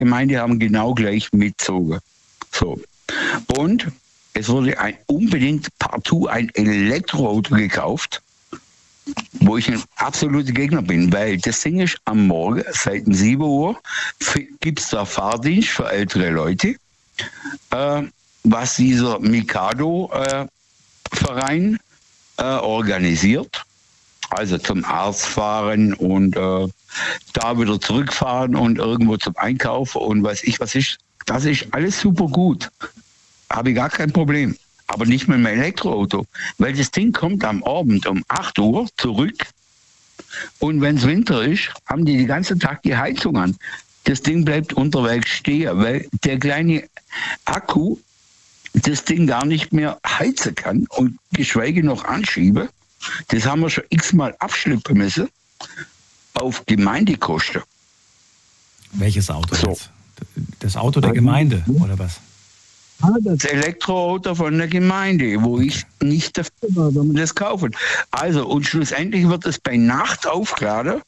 Gemeinde haben genau gleich mitgezogen. So. Und es wurde unbedingt partout ein Elektroauto gekauft, wo ich ein absoluter Gegner bin, weil das Ding ist am Morgen, seit 7 Uhr, gibt es da Fahrdienst für ältere Leute, was dieser Mikado-Verein organisiert. Also zum Arzt fahren und da wieder zurückfahren und irgendwo zum Einkaufen und was ist. Das ist alles super gut. Habe ich gar kein Problem. Aber nicht mit dem Elektroauto. Weil das Ding kommt am Abend um 8 Uhr zurück. Und wenn es Winter ist, haben die den ganzen Tag die Heizung an. Das Ding bleibt unterwegs stehen, weil der kleine Akku das Ding gar nicht mehr heizen kann und geschweige noch anschieben. Das haben wir schon x-mal abschleppen müssen auf Gemeindekosten. Welches Auto jetzt? Das Auto der Gemeinde, oder was? Das Elektroauto von der Gemeinde, wo ich nicht dafür war, wenn wir das kaufen. Also, und schlussendlich wird es bei Nacht aufgeladen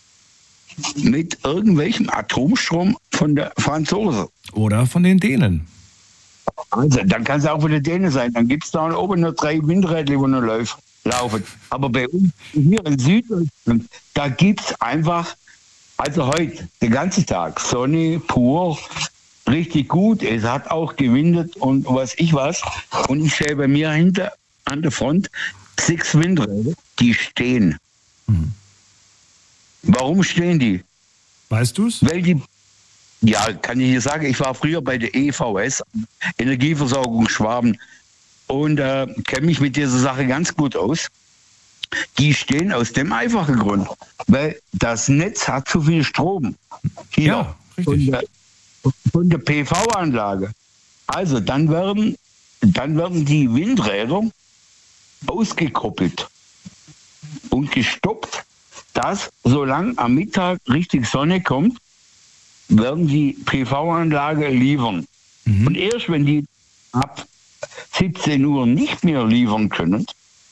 mit irgendwelchem Atomstrom von der Franzosen. Oder von den Dänen. Also, dann kann es auch von den Dänen sein. Dann gibt es da oben noch 3 Windräder, die noch laufen. Aber bei uns hier in Süddeutschland, da gibt es einfach, also heute, den ganzen Tag, Sonne pur, richtig gut. Es hat auch gewindet und was. Und ich sehe bei mir hinter an der Front 6 Windräder, die stehen. Mhm. Warum stehen die? Weißt du es? Weil die, ja, kann ich dir sagen, ich war früher bei der EVS, Energieversorgung Schwaben, und kenne mich mit dieser Sache ganz gut aus. Die stehen aus dem einfachen Grund, weil das Netz hat zu viel Strom. Hier. Ja, richtig. Von der PV-Anlage. Also dann werden die Windräder ausgekoppelt und gestoppt, dass solange am Mittag richtig Sonne kommt, werden die PV-Anlage liefern. Mhm. Und erst wenn die ab 17 Uhr nicht mehr liefern können,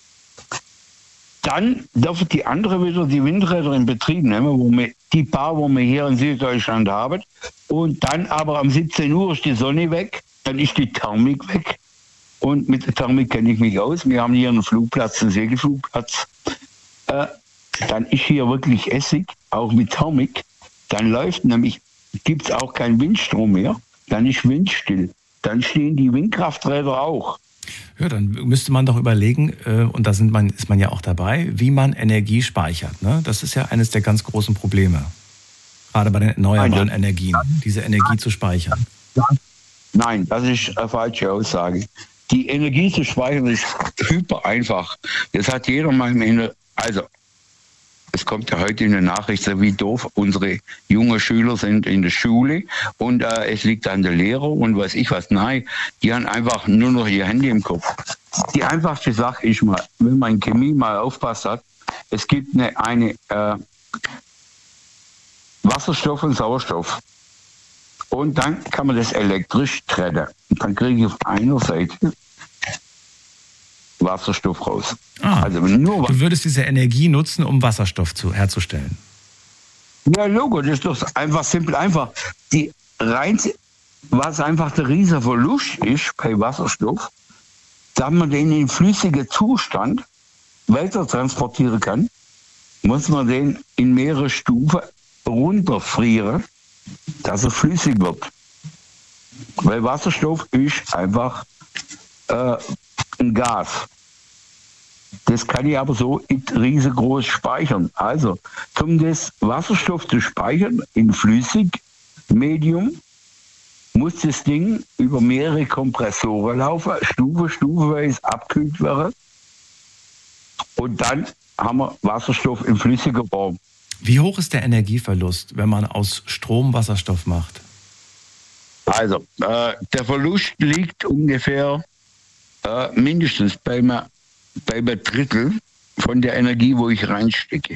dann dürfen die andere wieder die Windräder in Betrieb nehmen, wo wir hier in Süddeutschland haben. Und dann aber am 17 Uhr ist die Sonne weg, dann ist die Thermik weg. Und mit der Thermik kenne ich mich aus. Wir haben hier einen Flugplatz, einen Segelflugplatz. Dann ist hier wirklich Essig, auch mit Thermik. Dann läuft nämlich, gibt es auch keinen Windstrom mehr. Dann ist windstill. Dann stehen die Windkrafträder auch. Ja, dann müsste man doch überlegen, und da ist man ja auch dabei, wie man Energie speichert. Ne? Das ist ja eines der ganz großen Probleme. Gerade bei den erneuerbaren Energien, diese Energie zu speichern. Nein, das ist eine falsche Aussage. Die Energie zu speichern ist hyper einfach. Das hat jeder mal im Inneren. Also, es kommt ja heute in der Nachricht, wie doof unsere jungen Schüler sind in der Schule und es liegt an der Lehrer und weiß ich was. Nein, die haben einfach nur noch ihr Handy im Kopf. Die einfachste Sache ist mal, wenn man in Chemie mal aufpasst hat, es gibt eine Wasserstoff und Sauerstoff. Und dann kann man das elektrisch trennen. Und dann kriege ich auf einer Seite Wasserstoff raus. Also nur du würdest diese Energie nutzen, um Wasserstoff herzustellen? Ja, Logo, das ist doch einfach simpel. Einfach was einfach der riesige Verlust ist bei Wasserstoff, da man den in flüssigen Zustand weiter transportieren kann, muss man den in mehrere Stufen runterfrieren, dass er flüssig wird. Weil Wasserstoff ist einfach ein Gas. Das kann ich aber so riesengroß speichern. Also, um das Wasserstoff zu speichern in flüssig Medium, muss das Ding über mehrere Kompressoren laufen, stufenweise abkühlt werden. Und dann haben wir Wasserstoff in flüssiger Form. Wie hoch ist der Energieverlust, wenn man aus Strom Wasserstoff macht? Also, der Verlust liegt ungefähr mindestens bei einem Drittel von der Energie, wo ich reinstecke.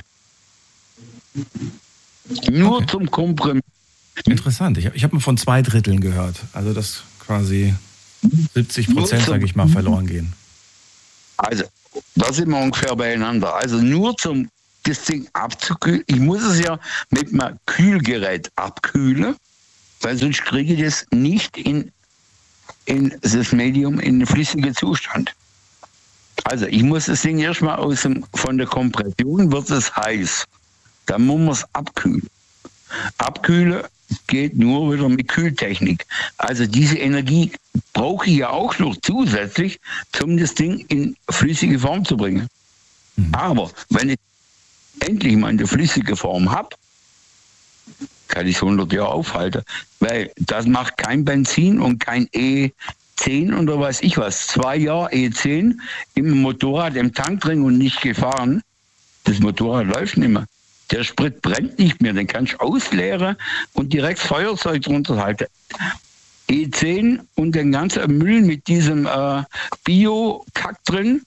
Nur okay. Zum Kompromiss. Interessant. Ich hab mal von 2 Dritteln gehört. Also, dass quasi 70%, sage ich mal, verloren gehen. Also, da sind wir ungefähr beieinander. Also, nur zum das Ding abzukühlen. Ich muss es ja mit einem Kühlgerät abkühlen. weil sonst kriege ich das nicht in das Medium in den flüssigen Zustand. Also ich muss das Ding erstmal von der Kompression wird es heiß. Dann muss man es abkühlen. Abkühlen geht nur wieder mit Kühltechnik. Also diese Energie brauche ich ja auch noch zusätzlich, um das Ding in flüssige Form zu bringen. Aber wenn ich endlich mal eine flüssige Form habe, kann ich es 100 Jahre aufhalten, weil das macht kein Benzin und kein E10 oder weiß ich was. 2 Jahre E10 im Motorrad, im Tank drin und nicht gefahren. Das Motorrad läuft nicht mehr. Der Sprit brennt nicht mehr, den kannst du ausleeren und direkt Feuerzeug drunter halten. E10 und den ganzen Müll mit diesem Bio-Kack drin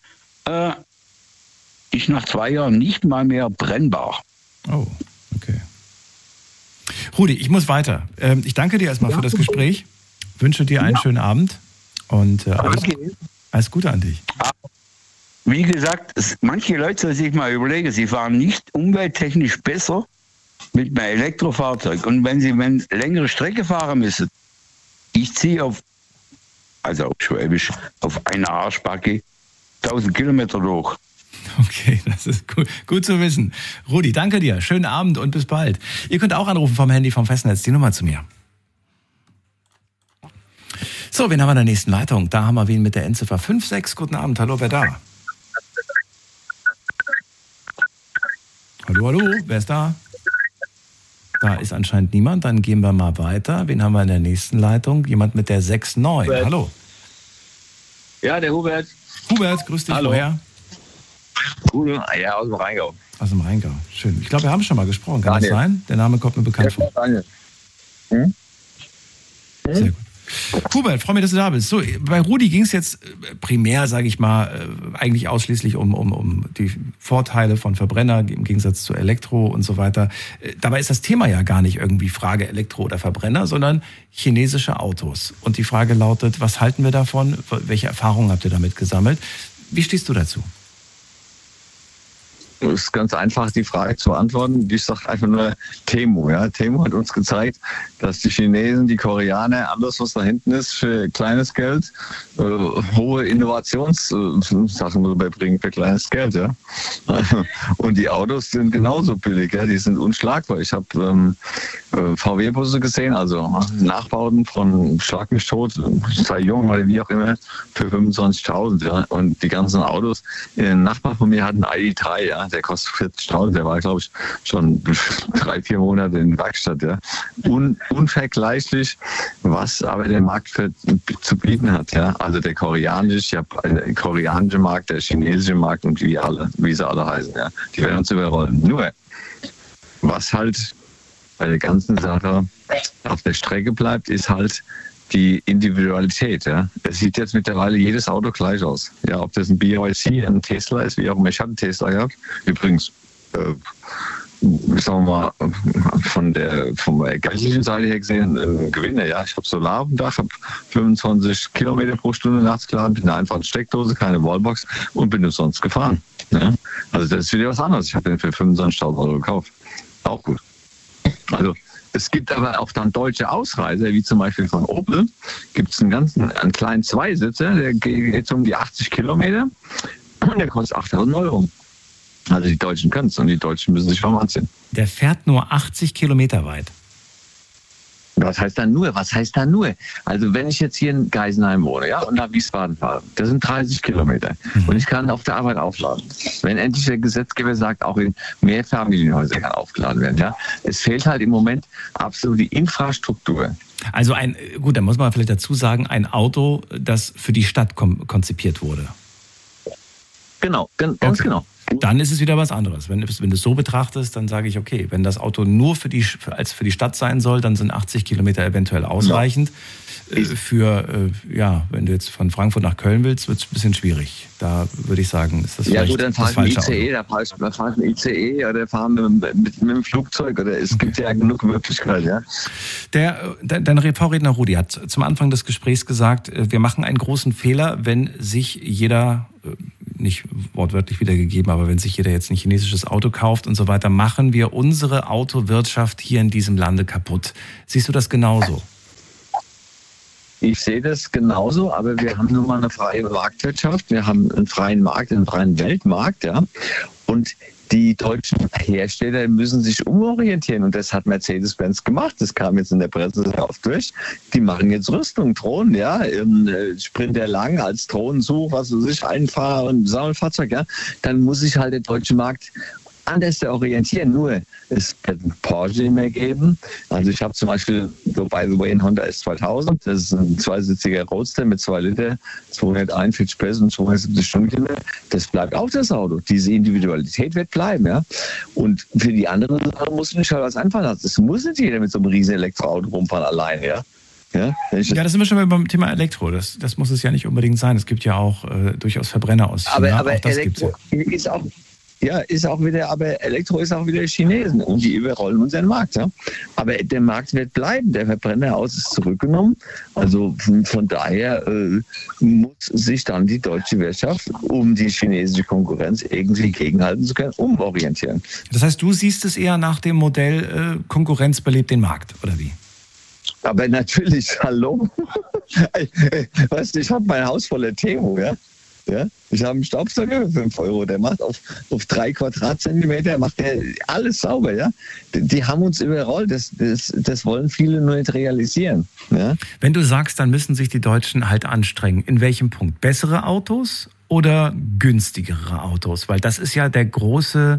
ist nach 2 Jahren nicht mal mehr brennbar. Oh, okay. Rudi, ich muss weiter. Ich danke dir erstmal für das Gespräch, wünsche dir einen schönen Abend und alles Gute an dich. Wie gesagt, manche Leute sollen sich mal überlegen, sie fahren nicht umwelttechnisch besser mit einem Elektrofahrzeug. Und wenn sie längere Strecke fahren müssen, ich ziehe auf Schwäbisch, auf einer Arschbacke 1000 Kilometer durch. Okay, das ist gut zu wissen. Rudi, danke dir. Schönen Abend und bis bald. Ihr könnt auch anrufen vom Handy vom Festnetz, die Nummer zu mir. So, wen haben wir in der nächsten Leitung? Da haben wir wen mit der Endziffer 56. Guten Abend, hallo, wer da? Hallo, wer ist da? Da ist anscheinend niemand, dann gehen wir mal weiter. Wen haben wir in der nächsten Leitung? Jemand mit der 69. Hubert. Hallo. Ja, der Hubert. Hubert, grüß dich. Hallo. Woher? Gute, ja, aus dem Rheingau. Aus dem Rheingau. Schön. Ich glaube, wir haben schon mal gesprochen. Kann das Daniel. sein? Der Name kommt mir bekannt vor. Daniel. Sehr gut. Hubert, freue mich, dass du da bist. So, bei Rudi ging es jetzt primär, sage ich mal, eigentlich ausschließlich um die Vorteile von Verbrenner im Gegensatz zu Elektro und so weiter. Dabei ist das Thema ja gar nicht irgendwie Frage Elektro oder Verbrenner, sondern chinesische Autos. Und die Frage lautet, was halten wir davon? Welche Erfahrungen habt ihr damit gesammelt? Wie stehst du dazu? Es ist ganz einfach, die Frage zu beantworten. Ich sage einfach nur Temu. Ja? Temu hat uns gezeigt, dass die Chinesen, die Koreaner, alles, was da hinten ist, für kleines Geld, hohe Innovationssachen beibringen für kleines Geld. Ja? Und die Autos sind genauso billig. Ja? Die sind unschlagbar. Ich habe VW-Busse gesehen, also Nachbauten von Schlag mich tot, sei jung oder wie auch immer, für 25.000. Ja? Und die ganzen Autos, ein Nachbar von mir hat einen ID3, ja? Der kostet 40.000, der war, glaube ich, schon 3-4 Monate in der Werkstatt. Ja? Unvergleichlich, was aber der Markt zu bieten hat. Ja? Also der koreanische Markt, der chinesische Markt und wie sie alle heißen. Ja? Die werden uns überrollen. Nur, was halt bei der ganzen Sache auf der Strecke bleibt, ist halt die Individualität. Ja. Es sieht jetzt mittlerweile jedes Auto gleich aus. Ja, ob das ein BYD, ein Tesla ist, wie auch immer. Ich habe einen Tesla gehabt. Übrigens, sagen wir mal, von der geldlichen Seite her gesehen, Gewinner. Ja. Ich habe Solar auf dem Dach, habe 25 Kilometer pro Stunde nachts geladen, bin eine einfache Steckdose, keine Wallbox und bin umsonst gefahren. Ja. Also das ist wieder was anderes. Ich habe den für 25.000 Euro gekauft. Auch gut. Also es gibt aber auch dann deutsche Ausreißer, wie zum Beispiel von Opel, gibt es einen kleinen Zweisitzer, der geht jetzt um die 80 Kilometer und der kostet 8.000 Euro. Also die Deutschen können es und die Deutschen müssen sich vom anziehen. Der fährt nur 80 Kilometer weit. Was heißt da nur? Also wenn ich jetzt hier in Geisenheim wohne, ja, und nach Wiesbaden fahre, das sind 30 Kilometer. Und ich kann auf der Arbeit aufladen. Wenn endlich der Gesetzgeber sagt, auch in Mehrfamilienhäusern kann aufgeladen werden, ja. Es fehlt halt im Moment absolut die Infrastruktur. Also da muss man vielleicht dazu sagen, ein Auto, das für die Stadt konzipiert wurde. Genau, ganz genau. Dann ist es wieder was anderes. Wenn du es so betrachtest, dann sage ich, okay, wenn das Auto nur für die Stadt sein soll, dann sind 80 Kilometer eventuell ausreichend. Ja. Wenn du jetzt von Frankfurt nach Köln willst, wird es ein bisschen schwierig. Da würde ich sagen, ist das vielleicht das falsche Auto. Ja gut, dann fahren ein ICE oder fahren mit dem Flugzeug oder es gibt ja genug Möglichkeiten. Ja. Dein Vorredner Rudi hat zum Anfang des Gesprächs gesagt, wir machen einen großen Fehler, wenn sich jeder, nicht wortwörtlich wiedergegeben, aber wenn sich jeder jetzt ein chinesisches Auto kauft und so weiter, machen wir unsere Autowirtschaft hier in diesem Lande kaputt. Siehst du das genauso? Ich sehe das genauso, aber wir haben nun mal eine freie Marktwirtschaft. Wir haben einen freien Markt, einen freien Weltmarkt, ja. Und die deutschen Hersteller müssen sich umorientieren. Und das hat Mercedes-Benz gemacht. Das kam jetzt in der Presse sehr oft durch. Die machen jetzt Rüstung, Drohnen, ja. Sprinter Lang als Drohnensuch, was weiß ich, Einfahr- und Sammelfahrzeug, ja. Dann muss sich halt der deutsche Markt anders orientieren. Nur, es wird einen Porsche nicht mehr geben. Also ich habe zum Beispiel, so by the way, einen Honda S2000. Das ist ein zweisitziger Roadster mit 2 Liter, 241 PS und 270 Stundenkilometer. Das bleibt auch das Auto. Diese Individualität wird bleiben, ja. Und für die anderen Sachen muss nicht halt was einfallen lassen. Es muss nicht jeder mit so einem riesen Elektroauto rumfahren alleine, ja. Ja, das sind wir schon beim Thema Elektro. Das muss es ja nicht unbedingt sein. Es gibt ja auch durchaus Verbrenner aus China. Aber auch das Elektro gibt's ist auch... Ja, aber Elektro ist auch wieder Chinesen und die überrollen unseren Markt. Ja? Aber der Markt wird bleiben, der Verbrenner aus ist zurückgenommen. Also von daher muss sich dann die deutsche Wirtschaft, um die chinesische Konkurrenz irgendwie gegenhalten zu können, umorientieren. Das heißt, du siehst es eher nach dem Modell Konkurrenz belebt den Markt, oder wie? Aber natürlich, hallo. Weißt du, ich habe mein Haus voller Temo, ja. Ja, ich habe einen Staubsauger für 5 Euro, der macht auf 3 Quadratzentimeter, macht der alles sauber, ja. Die haben uns überrollt, das wollen viele nur nicht realisieren. Ja? Wenn du sagst, dann müssen sich die Deutschen halt anstrengen. In welchem Punkt? Bessere Autos oder günstigere Autos? Weil das ist ja der große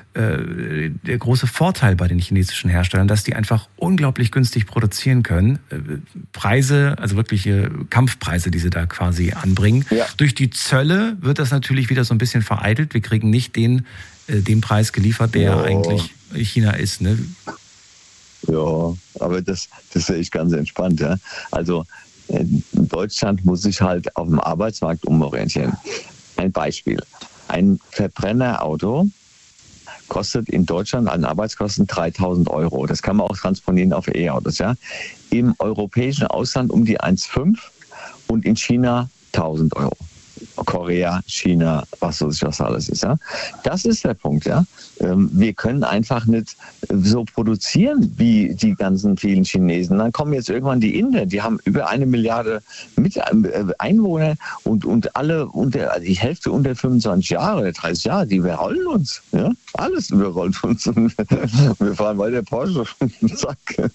Vorteil bei den chinesischen Herstellern, dass die einfach unglaublich günstig produzieren können. Preise, also wirkliche Kampfpreise, die sie da quasi anbringen. Ja. Durch die Zölle wird das natürlich wieder so ein bisschen vereitelt. Wir kriegen nicht den Preis geliefert, der eigentlich China ist. Ne? Ja, aber das sehe ich ganz entspannt. Ja? Also Deutschland muss sich halt auf dem Arbeitsmarkt umorientieren. Ein Beispiel. Ein Verbrennerauto kostet in Deutschland an Arbeitskosten 3.000 Euro. Das kann man auch transponieren auf E-Autos. Ja? Im europäischen Ausland um die 1,5 und in China 1.000 Euro. Korea, China, was weiß ich, was alles ist. Ja? Das ist der Punkt. Ja? Wir können einfach nicht so produzieren wie die ganzen vielen Chinesen. Dann kommen jetzt irgendwann die Inder, die haben über 1 Milliarde Einwohner und alle die Hälfte unter 25 Jahre oder 30 Jahre, die überrollen uns. Ja? Alles überrollt uns. Wir fahren weiter Porsche. Zack.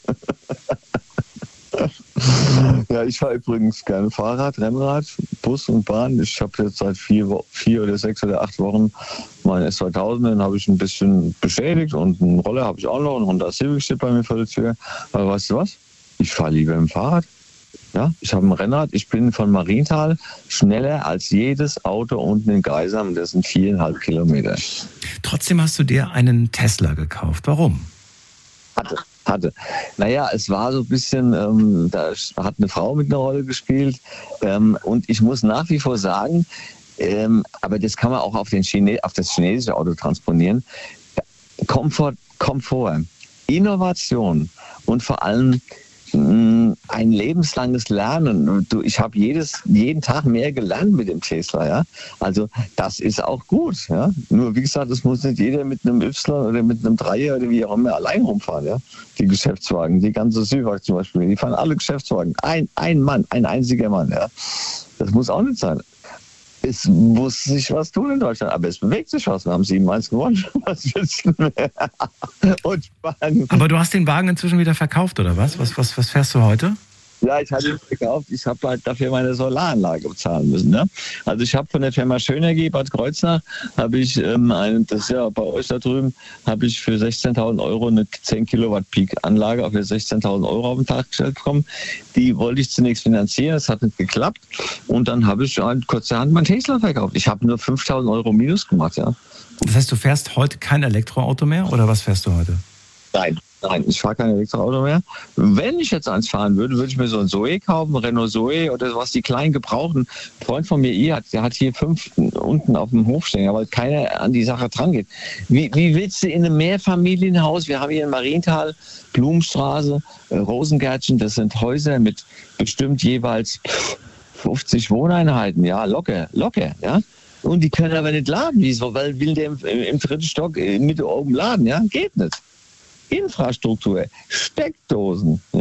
Ja, ich fahre übrigens gerne Fahrrad, Rennrad, Bus und Bahn. Ich habe jetzt seit 4 oder 6 oder 8 Wochen meinen S2000, den habe ich ein bisschen beschädigt und einen Roller habe ich auch noch, ein Honda Civic steht bei mir vor der Tür. Aber weißt du was? Ich fahre lieber im Fahrrad. Ja, ich habe ein Rennrad, ich bin von Marienthal schneller als jedes Auto unten in Geisam, das sind 4,5 Kilometer. Trotzdem hast du dir einen Tesla gekauft. Warum? Hatte. Naja, es war so ein bisschen, da hat eine Frau mit einer Rolle gespielt und ich muss nach wie vor sagen, aber das kann man auch auf das chinesische Auto transponieren, Komfort, Innovation und vor allem ein lebenslanges Lernen. Ich habe jeden Tag mehr gelernt mit dem Tesla. Ja? Also das ist auch gut. Ja? Nur wie gesagt, es muss nicht jeder mit einem Y oder mit einem Dreier oder wie auch immer allein rumfahren. Ja? Die Geschäftswagen, die ganze Süwag zum Beispiel, die fahren alle Geschäftswagen. Ein Mann, ein einziger Mann. Ja? Das muss auch nicht sein. Es muss sich was tun in Deutschland, aber es bewegt sich was. Wir haben 7-1 gewonnen. Was willst du mehr? Und aber du hast den Wagen inzwischen wieder verkauft, oder was? Was fährst du heute? Ja, ich hatte ihn gekauft. Ich habe halt dafür meine Solaranlage bezahlen müssen. Ne? Also ich habe von der Firma Schönergie Bad Kreuznach, habe ich das ist ja bei euch da drüben, habe ich für 16.000 Euro eine 10 Kilowatt Peak-Anlage für 16.000 Euro auf den Tag gestellt bekommen. Die wollte ich zunächst finanzieren, das hat nicht geklappt. Und dann habe ich halt kurzerhand mein Tesla verkauft. Ich habe nur 5.000 Euro minus gemacht. Ja. Das heißt, du fährst heute kein Elektroauto mehr oder was fährst du heute? Nein, ich fahre kein Elektroauto mehr. Wenn ich jetzt eins fahren würde, würde ich mir so ein Zoe kaufen, Renault Zoe oder was, die kleinen gebrauchten. Ein Freund von mir, der hat hier 5 unten auf dem Hof stehen, weil keiner an die Sache dran geht. Wie willst du in einem Mehrfamilienhaus, wir haben hier in Marienthal, Blumenstraße, Rosengärtchen, das sind Häuser mit bestimmt jeweils 50 Wohneinheiten, ja, locker, ja. Und die können aber nicht laden, wieso? Weil will der im 3. Stock Mitte oben laden, ja, geht nicht. Infrastruktur, Steckdosen. Ja?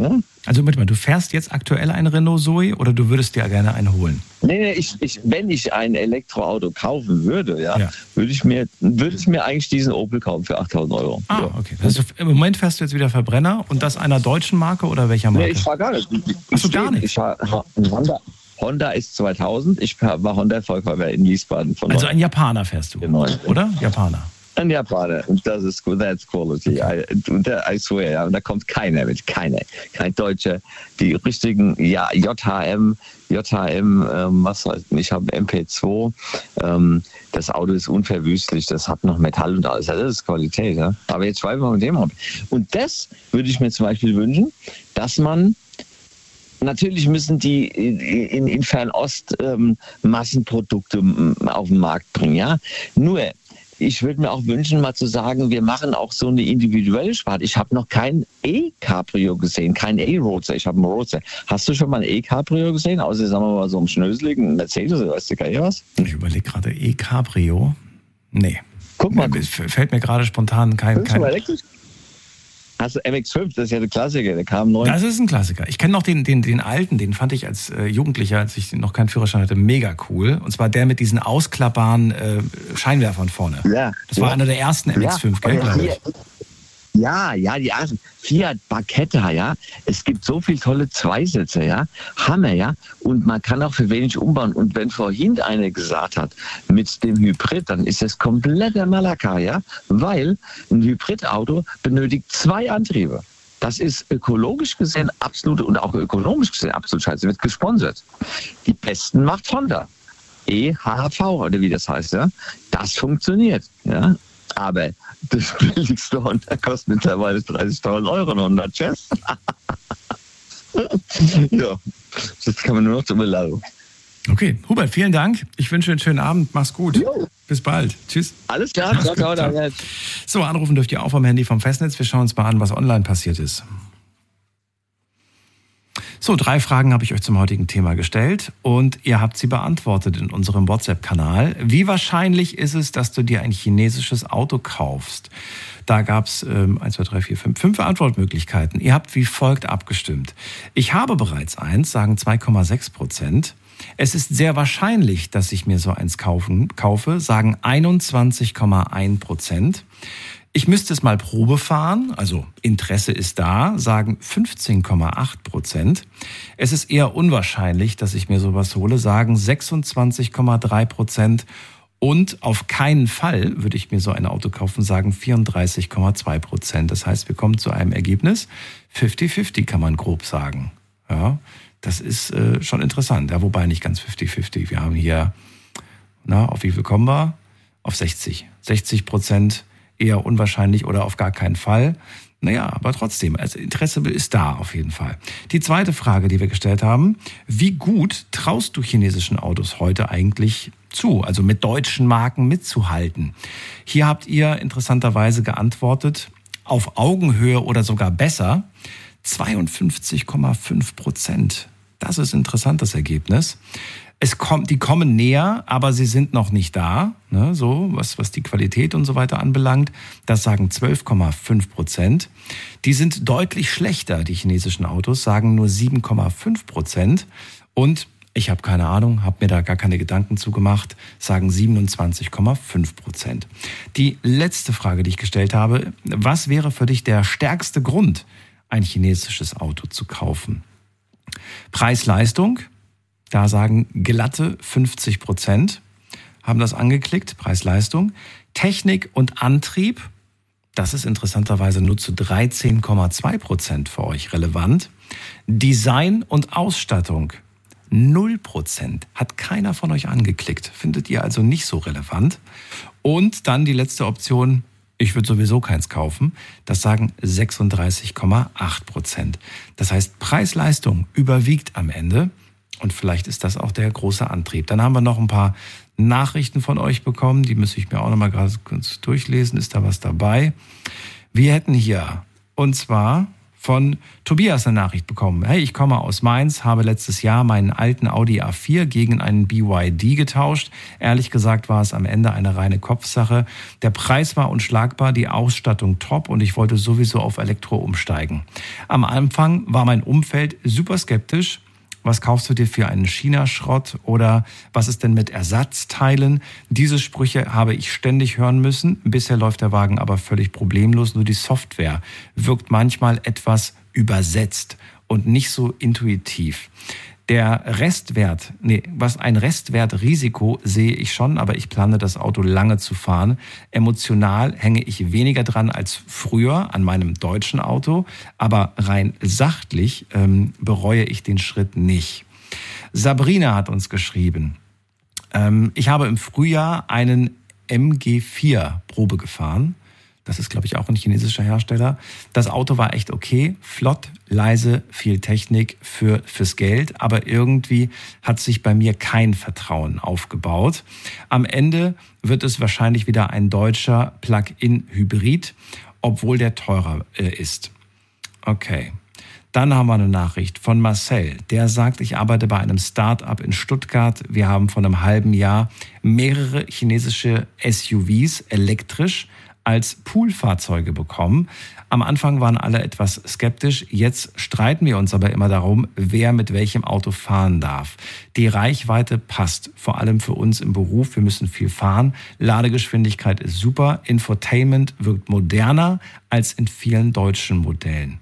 Also du fährst jetzt aktuell einen Renault Zoe oder du würdest dir gerne einen holen? Nee, wenn ich ein Elektroauto kaufen würde, würde ich mir eigentlich diesen Opel kaufen für 8.000 Euro. Ah, okay. Also im Moment fährst du jetzt wieder Verbrenner und das einer deutschen Marke oder welcher Marke? Nee, ich fahre gar nicht. Achso, gar nicht? Ich fahre Honda S2000. Ich war Honda-Verkäufer in Wiesbaden. Also ein Japaner fährst du, oder? Japaner. Ein Japaner. Und das ist gut. That's quality. I swear. Da kommt keiner mit. Kein Deutscher. Die richtigen, JHM, was heißt, ich habe MP2. Das Auto ist unverwüstlich. Das hat noch Metall und alles. Das ist Qualität. Ja? Aber jetzt schweifen wir mit dem ab. Und das würde ich mir zum Beispiel wünschen, dass man natürlich müssen die in Fernost Massenprodukte auf den Markt bringen. Ja? Nur, ich würde mir auch wünschen, mal zu sagen, wir machen auch so eine individuelle Sparte. Ich habe noch kein E-Cabrio gesehen, kein E-Roadster. Ich habe einen Roadster. Hast du schon mal ein E-Cabrio gesehen? Außer, sagen wir mal, so einem schnöseligen Mercedes oder weißt du gar nicht was? Ich überlege gerade, E-Cabrio? Nee. Guck mal. Fällt mir gerade spontan kein... Hast du MX-5, das ist ja der Klassiker, der kam neu. Das ist ein Klassiker. Ich kenne noch den alten, den fand ich als Jugendlicher, als ich noch keinen Führerschein hatte, mega cool. Und zwar der mit diesen ausklappbaren Scheinwerfern vorne. Ja. Das war einer der ersten MX-5, gell, glaube ich. Ja, die ersten. Fiat Barchetta, ja. Es gibt so viele tolle Zweisitzer, ja. Hammer, ja. Und man kann auch für wenig umbauen. Und wenn vorhin einer gesagt hat, mit dem Hybrid, dann ist das kompletter Malaka, ja. Weil ein Hybridauto benötigt 2 Antriebe. Das ist ökologisch gesehen absolut und auch ökonomisch gesehen absolut scheiße. Wird gesponsert. Die besten macht Honda. EHV oder wie das heißt, ja. Das funktioniert, ja. Aber das billigste Honda kostet mittlerweile 30.000 Euro, ein Honda Jazz. Ja, das kann man nur noch zu belassen. Okay, Hubert, vielen Dank. Ich wünsche einen schönen Abend. Mach's gut. Jo. Bis bald. Tschüss. Alles klar. Ciao. So, anrufen dürft ihr auch vom Handy vom Festnetz. Wir schauen uns mal an, was online passiert ist. So, 3 Fragen habe ich euch zum heutigen Thema gestellt und ihr habt sie beantwortet in unserem WhatsApp-Kanal. Wie wahrscheinlich ist es, dass du dir ein chinesisches Auto kaufst? Da gab es 5 Antwortmöglichkeiten. Ihr habt wie folgt abgestimmt. Ich habe bereits eins, sagen 2,6%. Es ist sehr wahrscheinlich, dass ich mir so eins kaufe, sagen 21,1%. Ich müsste es mal Probe fahren, also Interesse ist da, sagen 15,8%. Es ist eher unwahrscheinlich, dass ich mir sowas hole, sagen 26,3%. Und auf keinen Fall würde ich mir so ein Auto kaufen, sagen 34,2%. Das heißt, wir kommen zu einem Ergebnis, 50-50 kann man grob sagen. Ja, das ist schon interessant, ja, wobei nicht ganz 50-50. Wir haben hier, auf wie viel kommen wir? Auf 60. 60% eher unwahrscheinlich oder auf gar keinen Fall. Naja, aber trotzdem, also Interesse ist da auf jeden Fall. Die zweite Frage, die wir gestellt haben, wie gut traust du chinesischen Autos heute eigentlich zu, also mit deutschen Marken mitzuhalten? Hier habt ihr interessanterweise geantwortet, auf Augenhöhe oder sogar besser, 52,5%. Das ist ein interessantes Ergebnis. Die kommen näher, aber sie sind noch nicht da, ne, so was die Qualität und so weiter anbelangt. Das sagen 12,5%. Die sind deutlich schlechter, die chinesischen Autos, sagen nur 7,5%. Und ich habe keine Ahnung, habe mir da gar keine Gedanken zugemacht, sagen 27,5%. Die letzte Frage, die ich gestellt habe, was wäre für dich der stärkste Grund, ein chinesisches Auto zu kaufen? Preis-Leistung? Da sagen glatte 50%, haben das angeklickt, Preis-Leistung. Technik und Antrieb, das ist interessanterweise nur zu 13,2% für euch relevant. Design und Ausstattung, 0%, hat keiner von euch angeklickt. Findet ihr also nicht so relevant. Und dann die letzte Option, ich würde sowieso keins kaufen, das sagen 36,8%. Das heißt, Preis-Leistung überwiegt am Ende. Und vielleicht ist das auch der große Antrieb. Dann haben wir noch ein paar Nachrichten von euch bekommen. Die müsste ich mir auch noch mal gerade kurz durchlesen. Ist da was dabei? Wir hätten hier, und zwar von Tobias eine Nachricht bekommen. Hey, ich komme aus Mainz, habe letztes Jahr meinen alten Audi A4 gegen einen BYD getauscht. Ehrlich gesagt war es am Ende eine reine Kopfsache. Der Preis war unschlagbar, die Ausstattung top und ich wollte sowieso auf Elektro umsteigen. Am Anfang war mein Umfeld super skeptisch. Was kaufst du dir für einen China-Schrott oder was ist denn mit Ersatzteilen? Diese Sprüche habe ich ständig hören müssen. Bisher läuft der Wagen aber völlig problemlos. Nur die Software wirkt manchmal etwas übersetzt und nicht so intuitiv. Was ein Restwertrisiko sehe ich schon, aber ich plane das Auto lange zu fahren. Emotional hänge ich weniger dran als früher an meinem deutschen Auto, aber rein sachlich bereue ich den Schritt nicht. Sabrina hat uns geschrieben, ich habe im Frühjahr einen MG4 Probe gefahren. Das ist, glaube ich, auch ein chinesischer Hersteller. Das Auto war echt okay, flott, leise, viel Technik fürs Geld. Aber irgendwie hat sich bei mir kein Vertrauen aufgebaut. Am Ende wird es wahrscheinlich wieder ein deutscher Plug-in-Hybrid, obwohl der teurer ist. Okay. Dann haben wir eine Nachricht von Marcel. Der sagt, ich arbeite bei einem Start-up in Stuttgart. Wir haben vor einem halben Jahr mehrere chinesische SUVs elektrisch als Poolfahrzeuge bekommen. Am Anfang waren alle etwas skeptisch. Jetzt streiten wir uns aber immer darum, wer mit welchem Auto fahren darf. Die Reichweite passt, vor allem für uns im Beruf. Wir müssen viel fahren. Ladegeschwindigkeit ist super. Infotainment wirkt moderner als in vielen deutschen Modellen.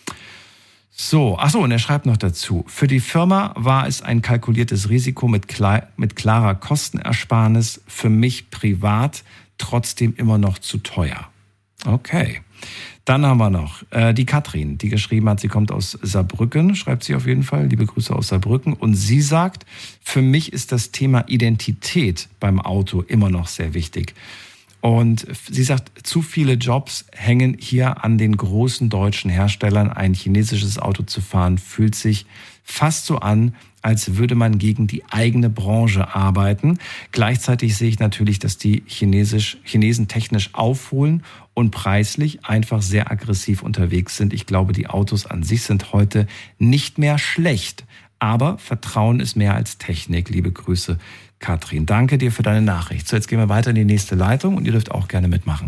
Und er schreibt noch dazu, für die Firma war es ein kalkuliertes Risiko mit klarer Kostenersparnis. Für mich privat trotzdem immer noch zu teuer. Okay. Dann haben wir noch die Katrin, die geschrieben hat, sie kommt aus Saarbrücken, schreibt sie auf jeden Fall, liebe Grüße aus Saarbrücken. Und sie sagt, für mich ist das Thema Identität beim Auto immer noch sehr wichtig. Und sie sagt, zu viele Jobs hängen hier an den großen deutschen Herstellern. Ein chinesisches Auto zu fahren fühlt sich fast so an, als würde man gegen die eigene Branche arbeiten. Gleichzeitig sehe ich natürlich, dass die Chinesen technisch aufholen und preislich einfach sehr aggressiv unterwegs sind. Ich glaube, die Autos an sich sind heute nicht mehr schlecht. Aber Vertrauen ist mehr als Technik. Liebe Grüße, Katrin. Danke dir für deine Nachricht. So, jetzt gehen wir weiter in die nächste Leitung und ihr dürft auch gerne mitmachen.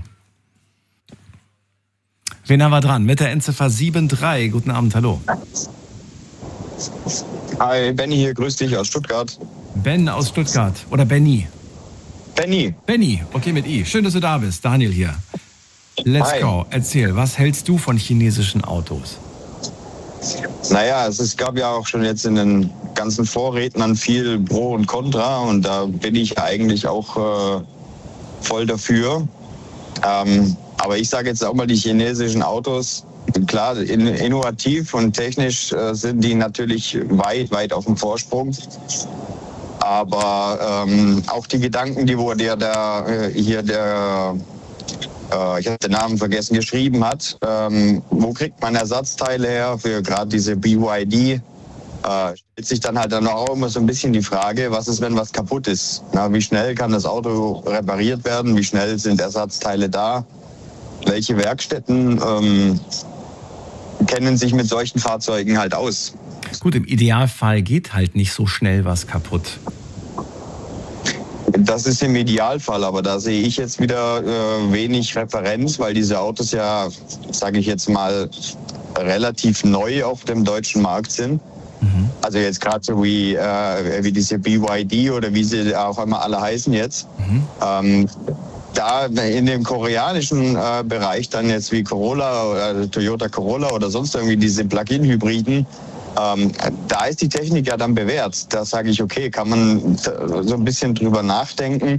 Wen haben wir dran? Mit der Endziffer 73. Guten Abend, hallo. Hi, Benny hier, grüß dich aus Stuttgart. Ben aus Stuttgart oder Benny? Benny. Benny, okay mit I. Schön, dass du da bist. Daniel hier. Let's go. Erzähl, was hältst du von chinesischen Autos? Naja, es gab ja auch schon jetzt in den ganzen Vorrednern viel Pro und Contra und da bin ich eigentlich auch voll dafür. Aber ich sage jetzt auch mal, die chinesischen Autos, klar, innovativ und technisch sind die natürlich weit auf dem Vorsprung. Aber auch die Gedanken, die ich habe den Namen vergessen, geschrieben hat, wo kriegt man Ersatzteile her für gerade diese BYD, stellt sich dann halt dann auch immer so ein bisschen die Frage, was ist, wenn was kaputt ist? Na, wie schnell kann das Auto repariert werden? Wie schnell sind Ersatzteile da? Welche Werkstätten kennen sich mit solchen Fahrzeugen halt aus? Gut, im Idealfall geht halt nicht so schnell was kaputt. Das ist im Idealfall, aber da sehe ich jetzt wieder wenig Referenz, weil diese Autos ja, sage ich jetzt mal, relativ neu auf dem deutschen Markt sind. Mhm. Also jetzt gerade so wie diese BYD oder wie sie auch immer alle heißen jetzt. Mhm. Da in dem koreanischen Bereich dann jetzt wie Corolla oder Toyota Corolla oder sonst irgendwie diese Plug-in-Hybriden, da ist die Technik ja dann bewährt. Da sage ich, okay, kann man so ein bisschen drüber nachdenken.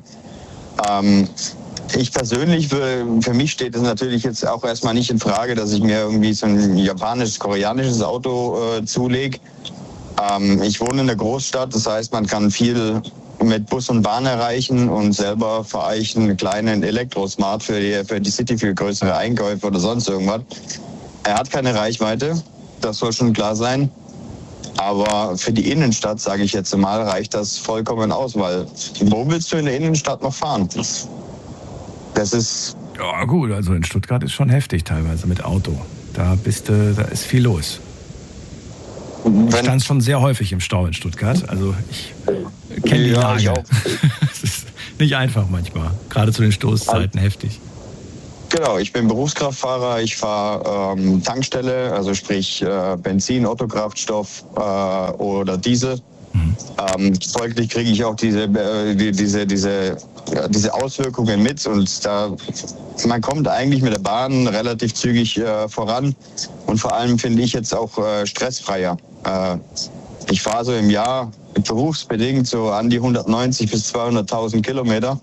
Ich persönlich, für mich steht es natürlich jetzt auch erstmal nicht in Frage, dass ich mir irgendwie so ein japanisches, koreanisches Auto zulege. Ich wohne in der Großstadt, das heißt, man kann viel mit Bus und Bahn erreichen und selber fahre ich einen kleinen Elektrosmart für die City für größere Einkäufe oder sonst irgendwas. Er hat keine Reichweite, das soll schon klar sein. Aber für die Innenstadt, sage ich jetzt mal, reicht das vollkommen aus, weil wo willst du in der Innenstadt noch fahren? Das ist... Ja gut, also in Stuttgart ist schon heftig teilweise mit Auto. Da ist viel los. Ich stand schon sehr häufig im Stau in Stuttgart. Also ich kenne die Lage. Ich auch. Es ist nicht einfach manchmal, gerade zu den Stoßzeiten heftig. Genau, ich bin Berufskraftfahrer, ich fahre Tankstelle, also sprich Benzin, Autokraftstoff oder Diesel. Folglich kriege ich auch diese Auswirkungen mit und man kommt eigentlich mit der Bahn relativ zügig voran und vor allem finde ich jetzt auch stressfreier. Ich fahre so im Jahr berufsbedingt so an die 190 bis 200.000 Kilometer.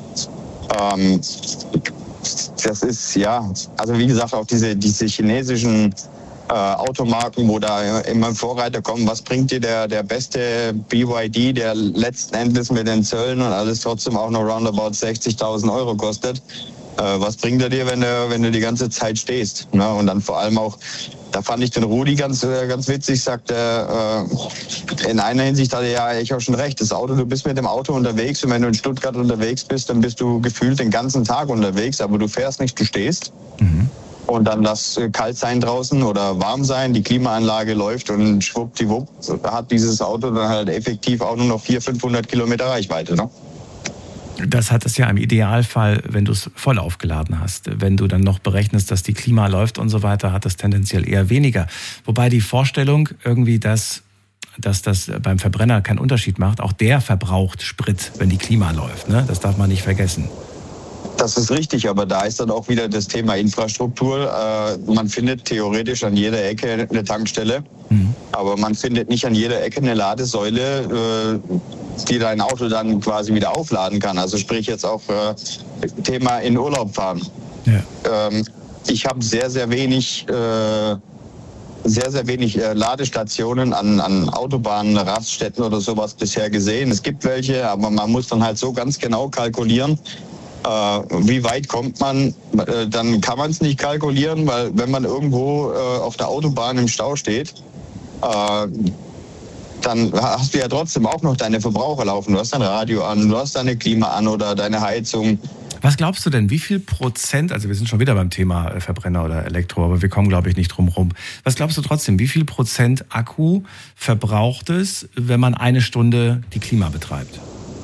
Das ist, also wie gesagt, auch diese chinesischen Automarken, wo da immer Vorreiter kommen, was bringt dir der beste BYD, der letzten Endes mit den Zöllen und alles trotzdem auch noch roundabout 60.000 Euro kostet? Was bringt er dir, wenn du die ganze Zeit stehst? Ne? Und dann vor allem auch, da fand ich den Rudi ganz witzig, sagte, in einer Hinsicht hatte er ich auch schon recht, das Auto, du bist mit dem Auto unterwegs und wenn du in Stuttgart unterwegs bist, dann bist du gefühlt den ganzen Tag unterwegs, aber du fährst nicht, du stehst. Und dann lass kalt sein draußen oder warm sein, die Klimaanlage läuft und schwuppdiwupp hat dieses Auto dann halt effektiv auch nur noch 400-500 Kilometer Reichweite. Ne? Das hat es ja im Idealfall, wenn du es voll aufgeladen hast. Wenn du dann noch berechnest, dass die Klima läuft und so weiter, hat es tendenziell eher weniger. Wobei die Vorstellung irgendwie, dass das beim Verbrenner keinen Unterschied macht, auch der verbraucht Sprit, wenn die Klima läuft. Ne? Das darf man nicht vergessen. Das ist richtig, aber da ist dann auch wieder das Thema Infrastruktur. Man findet theoretisch an jeder Ecke eine Tankstelle, aber man findet nicht an jeder Ecke eine Ladesäule, die dein Auto dann quasi wieder aufladen kann. Also sprich jetzt auch Thema in Urlaub fahren. Ja. Ich habe sehr, sehr wenig Ladestationen an Autobahnen, Raststätten oder sowas bisher gesehen. Es gibt welche, aber man muss dann halt so ganz genau kalkulieren, wie weit kommt man, dann kann man es nicht kalkulieren, weil wenn man irgendwo auf der Autobahn im Stau steht, dann hast du ja trotzdem auch noch deine Verbraucher laufen. Du hast dein Radio an, du hast deine Klima an oder deine Heizung. Was glaubst du denn, wie viel Prozent, also wir sind schon wieder beim Thema Verbrenner oder Elektro, aber wir kommen, glaube ich, nicht drum rum. Was glaubst du trotzdem, wie viel Prozent Akku verbraucht es, wenn man eine Stunde die Klima betreibt?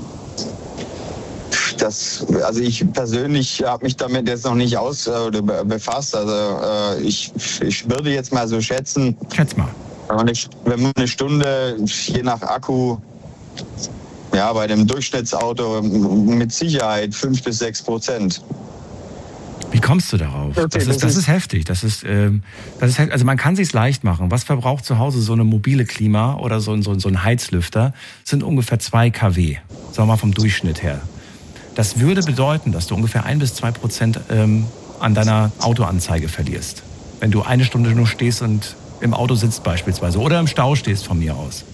Also ich persönlich habe mich damit jetzt noch nicht befasst. Also ich würde jetzt mal so schätzen. Schätz mal. Wenn man eine Stunde, je nach Akku, bei dem Durchschnittsauto mit Sicherheit 5-6%. Wie kommst du darauf? Okay, das ist heftig. Also man kann sich's leicht machen. Was verbraucht zu Hause so eine mobile Klima oder so ein Heizlüfter? Sind ungefähr 2 kW. Sagen wir mal vom Durchschnitt her. Das würde bedeuten, dass du ungefähr 1-2% an deiner Autoanzeige verlierst. Wenn du eine Stunde nur stehst und im Auto sitzt beispielsweise oder im Stau stehst von mir aus.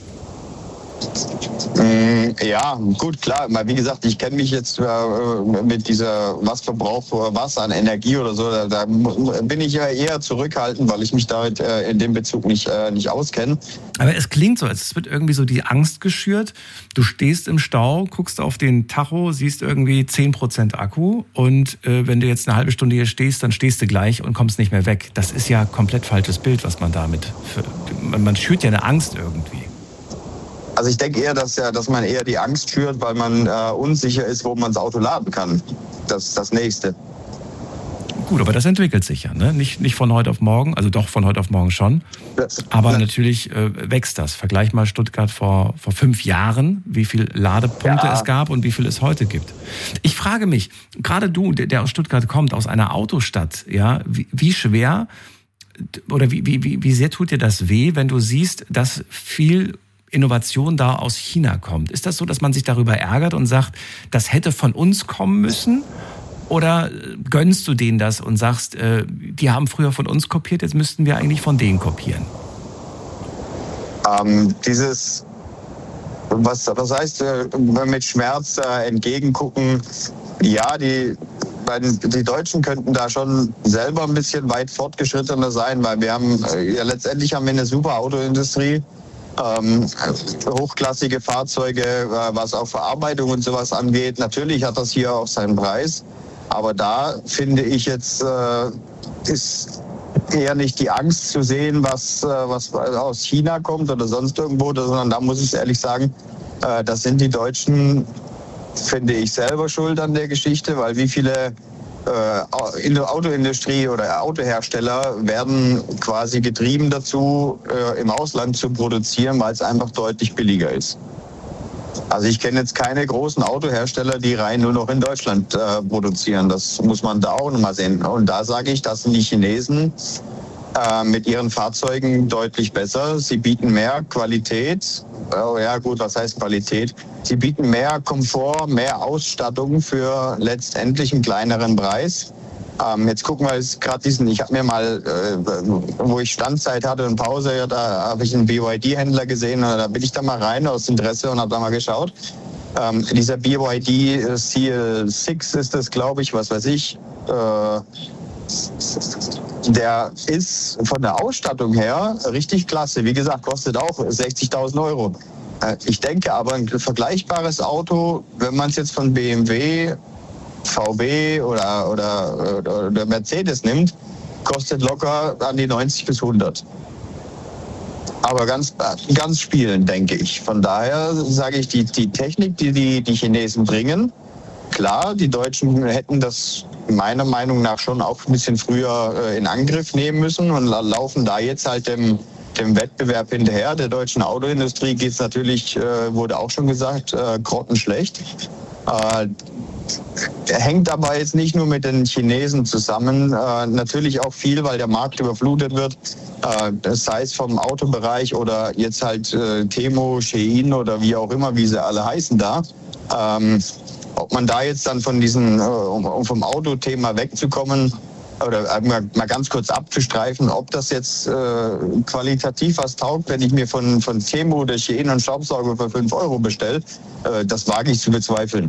Ja, gut, klar. Wie gesagt, ich kenne mich jetzt mit dieser, was verbraucht was an Energie oder so, da bin ich ja eher zurückhaltend, weil ich mich da in dem Bezug nicht auskenne. Aber es klingt so, als wird irgendwie so die Angst geschürt. Du stehst im Stau, guckst auf den Tacho, siehst irgendwie 10% Akku und wenn du jetzt eine halbe Stunde hier stehst, dann stehst du gleich und kommst nicht mehr weg. Das ist ja komplett falsches Bild, was man damit... Man schürt ja eine Angst irgendwie. Also ich denke eher, dass man eher die Angst schürt, weil man unsicher ist, wo man das Auto laden kann. Das ist das Nächste. Gut, aber das entwickelt sich ja, ne? Nicht von heute auf morgen, also doch von heute auf morgen schon. Aber natürlich wächst das. Vergleich mal Stuttgart vor 5 Jahren, wie viele Ladepunkte es gab und wie viel es heute gibt. Ich frage mich, gerade du, der aus Stuttgart kommt, aus einer Autostadt, ja, wie schwer oder wie sehr tut dir das weh, wenn du siehst, dass viel Innovation da aus China kommt? Ist das so, dass man sich darüber ärgert und sagt, das hätte von uns kommen müssen? Oder gönnst du denen das und sagst, die haben früher von uns kopiert, jetzt müssten wir eigentlich von denen kopieren? Was heißt mit Schmerz entgegengucken? Ja, die Deutschen könnten da schon selber ein bisschen weit fortgeschrittener sein, weil letztendlich haben wir eine super Autoindustrie. Hochklassige Fahrzeuge, was auch Verarbeitung und sowas angeht. Natürlich hat das hier auch seinen Preis, aber da finde ich jetzt, ist eher nicht die Angst zu sehen, was aus China kommt oder sonst irgendwo, sondern da muss ich ehrlich sagen, das sind die Deutschen, finde ich, selber schuld an der Geschichte, weil wie viele in der Autoindustrie oder Autohersteller werden quasi getrieben dazu, im Ausland zu produzieren, weil es einfach deutlich billiger ist. Also ich kenne jetzt keine großen Autohersteller, die rein nur noch in Deutschland produzieren. Das muss man da auch nochmal sehen. Und da sage ich, das sind die Chinesen mit ihren Fahrzeugen deutlich besser. Sie bieten mehr Qualität. Ja gut, was heißt Qualität? Sie bieten mehr Komfort, mehr Ausstattung für letztendlich einen kleineren Preis. Jetzt gucken wir gerade ich habe mir mal, wo ich Standzeit hatte und Pause, da habe ich einen BYD-Händler gesehen und da bin ich da mal rein aus Interesse und habe da mal geschaut. Dieser BYD CL6 ist das, glaube ich, was weiß ich. Der ist von der Ausstattung her richtig klasse. Wie gesagt, kostet auch 60.000 Euro. Ich denke aber, ein vergleichbares Auto, wenn man es jetzt von BMW, VW oder Mercedes nimmt, kostet locker an die 90 bis 100. Aber ganz spielen, denke ich. Von daher sage ich, die Technik, die Chinesen bringen, klar, die Deutschen hätten das meiner Meinung nach schon auch ein bisschen früher in Angriff nehmen müssen und laufen da jetzt halt dem Wettbewerb hinterher. Der deutschen Autoindustrie geht es natürlich, wurde auch schon gesagt, grottenschlecht. Hängt aber jetzt nicht nur mit den Chinesen zusammen, natürlich auch viel, weil der Markt überflutet wird, sei es vom Autobereich oder jetzt halt Temu, Shein oder wie auch immer, wie sie alle heißen da. Ob man da jetzt dann von um vom Autothema wegzukommen oder mal ganz kurz abzustreifen, ob das jetzt qualitativ was taugt, wenn ich mir von Temu oder Shein einen Staubsauger für 5 Euro bestelle, das wage ich zu bezweifeln.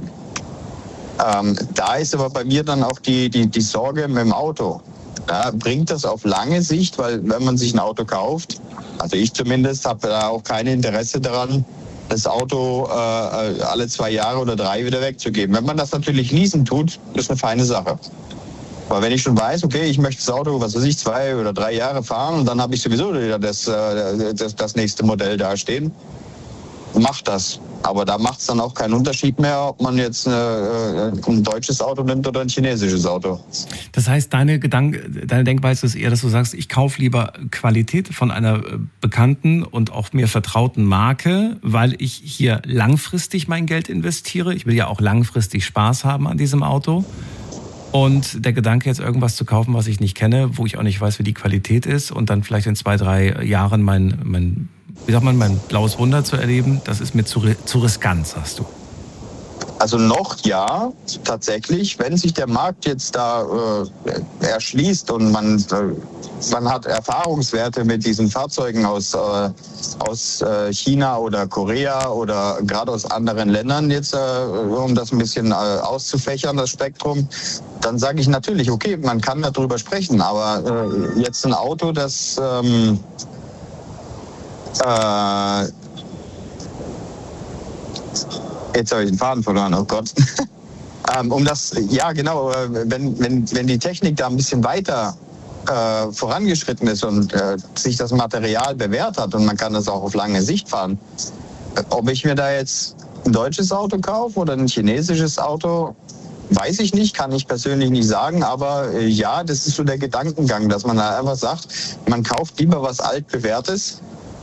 Da ist aber bei mir dann auch die Sorge mit dem Auto. Ja, bringt das auf lange Sicht, weil wenn man sich ein Auto kauft, also ich zumindest habe da auch kein Interesse daran, das Auto alle 2 Jahre oder 3 wieder wegzugeben. Wenn man das natürlich leasen tut, ist eine feine Sache. Aber wenn ich schon weiß, okay, ich möchte das Auto, 2 oder 3 Jahre fahren und dann habe ich sowieso wieder das nächste Modell dastehen, macht das. Aber da macht es dann auch keinen Unterschied mehr, ob man jetzt ein deutsches Auto nimmt oder ein chinesisches Auto. Das heißt, deine Denkweise ist eher, dass du sagst, ich kaufe lieber Qualität von einer bekannten und auch mir vertrauten Marke, weil ich hier langfristig mein Geld investiere. Ich will ja auch langfristig Spaß haben an diesem Auto. Und der Gedanke, jetzt irgendwas zu kaufen, was ich nicht kenne, wo ich auch nicht weiß, wie die Qualität ist und dann vielleicht in 2, 3 Jahren mein blaues Wunder zu erleben, das ist mir zu riskant, sagst du. Also noch ja, tatsächlich, wenn sich der Markt jetzt da erschließt und man hat Erfahrungswerte mit diesen Fahrzeugen aus China oder Korea oder gerade aus anderen Ländern jetzt, um das ein bisschen auszufächern, das Spektrum, dann sage ich natürlich, okay, man kann darüber sprechen, aber jetzt ein Auto, das jetzt habe ich den Faden verloren, oh Gott. Wenn die Technik da ein bisschen weiter vorangeschritten ist und sich das Material bewährt hat und man kann das auch auf lange Sicht fahren, ob ich mir da jetzt ein deutsches Auto kaufe oder ein chinesisches Auto, weiß ich nicht, kann ich persönlich nicht sagen, aber ja, das ist so der Gedankengang, dass man da einfach sagt, man kauft lieber was altbewährtes.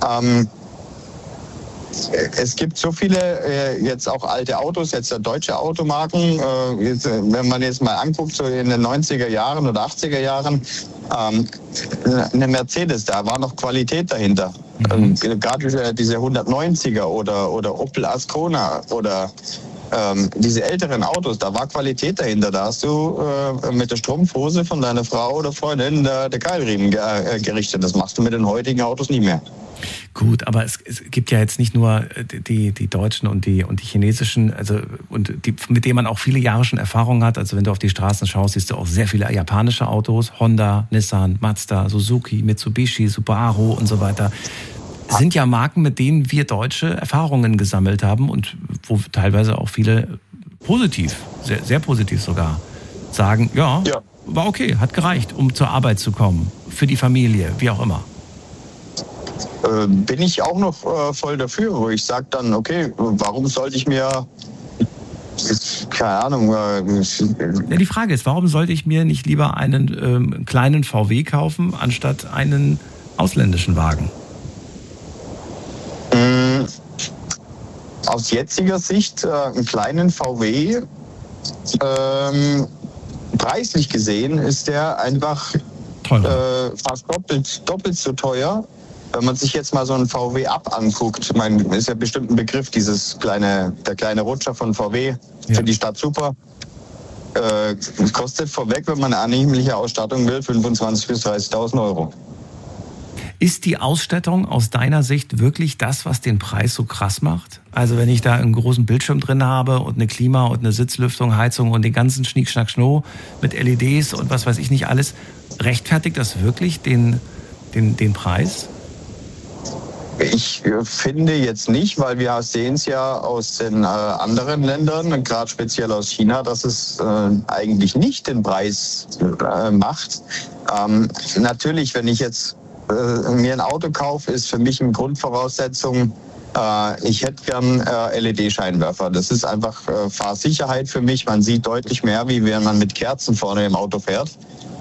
Es gibt so viele jetzt auch alte Autos, jetzt deutsche Automarken, wenn man jetzt mal anguckt, so in den 90er Jahren oder 80er Jahren, eine Mercedes, da war noch Qualität dahinter. Gerade diese 190er oder Opel Ascona oder diese älteren Autos, da war Qualität dahinter. Da hast du mit der Strumpfhose von deiner Frau oder Freundin der Keilriemen gerichtet. Das machst du mit den heutigen Autos nicht mehr. Gut, aber es gibt ja jetzt nicht nur die deutschen und die chinesischen, also mit denen man auch viele Jahre schon Erfahrung hat. Also wenn du auf die Straßen schaust, siehst du auch sehr viele japanische Autos, Honda, Nissan, Mazda, Suzuki, Mitsubishi, Subaru und so weiter. Sind ja Marken, mit denen wir Deutsche Erfahrungen gesammelt haben und wo teilweise auch viele positiv, sehr, sehr positiv sogar, sagen, ja. war okay, hat gereicht, um zur Arbeit zu kommen, für die Familie, wie auch immer. Bin ich auch noch voll dafür, wo ich sage dann, okay, warum sollte ich mir, keine Ahnung. Ja, die Frage ist, warum sollte ich mir nicht lieber einen kleinen VW kaufen, anstatt einen ausländischen Wagen? Aus jetziger Sicht einen kleinen VW, preislich gesehen ist der einfach fast doppelt so teuer. Wenn man sich jetzt mal so einen VW Up anguckt, ich meine, ist ja bestimmt ein Begriff, der kleine Rutscher von VW, für die Stadt super. Kostet vorweg, wenn man eine annehmliche Ausstattung will, 25.000 bis 30.000 Euro. Ist die Ausstattung aus deiner Sicht wirklich das, was den Preis so krass macht? Also wenn ich da einen großen Bildschirm drin habe und eine Klima und eine Sitzlüftung, Heizung und den ganzen Schnick, Schnack, Schnuck mit LEDs und was weiß ich nicht alles, rechtfertigt das wirklich den Preis? Ich finde jetzt nicht, weil wir sehen es ja aus den anderen Ländern, gerade speziell aus China, dass es eigentlich nicht den Preis macht. Natürlich, wenn ich jetzt mir ein Auto kaufe, ist für mich eine Grundvoraussetzung, ich hätte gern LED-Scheinwerfer. Das ist einfach Fahrsicherheit für mich. Man sieht deutlich mehr, wie wenn man mit Kerzen vorne im Auto fährt.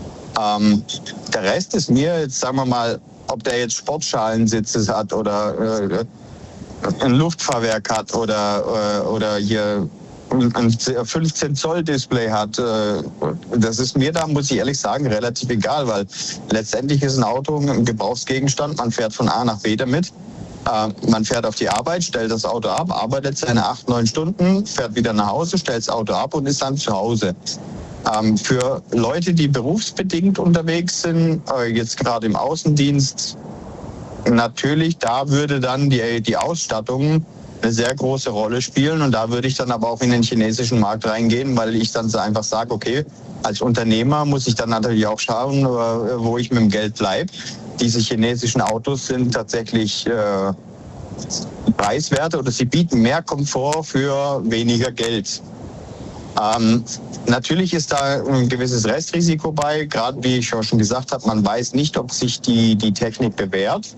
Der Rest ist mir jetzt, sagen wir mal, ob der jetzt Sportschalensitze hat oder ein Luftfahrwerk hat oder hier ein 15-Zoll-Display hat. Das ist mir da, muss ich ehrlich sagen, relativ egal, weil letztendlich ist ein Auto ein Gebrauchsgegenstand. Man fährt von A nach B damit. Man fährt auf die Arbeit, stellt das Auto ab, arbeitet seine 8-9 Stunden, fährt wieder nach Hause, stellt das Auto ab und ist dann zu Hause. Für Leute, die berufsbedingt unterwegs sind, jetzt gerade im Außendienst, natürlich, da würde dann die Ausstattung eine sehr große Rolle spielen und da würde ich dann aber auch in den chinesischen Markt reingehen, weil ich dann einfach sage, okay, als Unternehmer muss ich dann natürlich auch schauen, wo ich mit dem Geld bleibe. Diese chinesischen Autos sind tatsächlich preiswerter oder sie bieten mehr Komfort für weniger Geld. Natürlich ist da ein gewisses Restrisiko bei, gerade wie ich schon gesagt habe, man weiß nicht, ob sich die Technik bewährt.